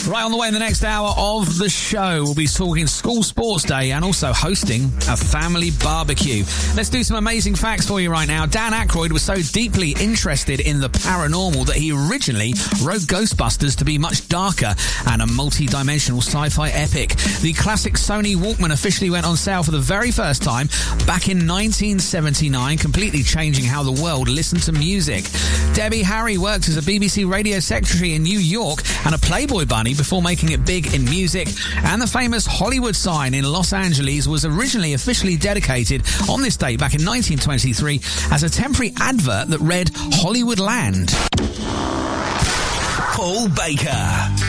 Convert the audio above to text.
Right, on the way in the next hour of the show, we'll be talking School Sports Day and also hosting a family barbecue. Let's do some amazing facts for you right now. Dan Aykroyd was so deeply interested in the paranormal that he originally wrote Ghostbusters to be much darker and a multi-dimensional sci-fi epic. The classic Sony Walkman officially went on sale for the very first time back in 1979, completely changing how the world listened to music. Debbie Harry worked as a BBC radio secretary in New York and a Playboy bunny before making it big in music. And the famous Hollywood sign in Los Angeles was originally officially dedicated on this date back in 1923 as a temporary advert that read Hollywood Land. Paul Baker.